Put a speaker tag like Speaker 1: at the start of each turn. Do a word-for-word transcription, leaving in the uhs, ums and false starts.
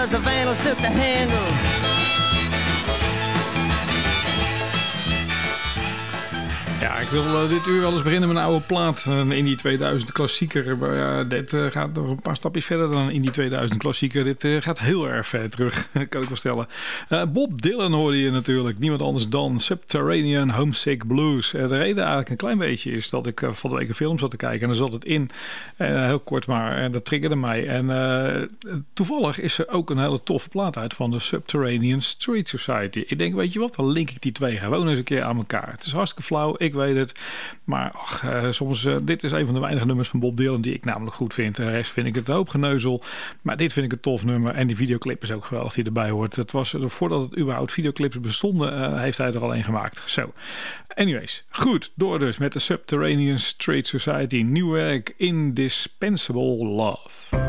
Speaker 1: as the vandals took the handle.
Speaker 2: Ja, ik wil uh, dit uur wel eens beginnen met een oude plaat. Een Indie tweeduizend klassieker. Uh, dit uh, gaat nog een paar stapjes verder dan een Indie tweeduizend klassieker. Dit uh, gaat heel erg ver terug, kan ik wel stellen. Uh, Bob Dylan hoorde je natuurlijk. Niemand anders dan Subterranean Homesick Blues. Uh, de reden eigenlijk een klein beetje is dat ik uh, van de week een film zat te kijken. En daar zat het in. Uh, heel kort maar. En dat triggerde mij. En uh, toevallig is er ook een hele toffe plaat uit van de Subterranean Street Society. Ik denk, weet je wat? Dan link ik die twee gewoon eens een keer aan elkaar. Het is hartstikke flauw. Ik weet het. Maar ach, uh, soms, uh, dit is een van de weinige nummers van Bob Dylan die ik namelijk goed vind. De rest vind ik het een hoop geneuzel. Maar dit vind ik een tof nummer. En die videoclip is ook geweldig die erbij hoort. Het was, voordat het überhaupt videoclips bestonden, uh, heeft hij er al een gemaakt. Zo. So. Anyways. Goed. Door dus met de Subterranean Street Society. Nieuw werk. Indispensable Love.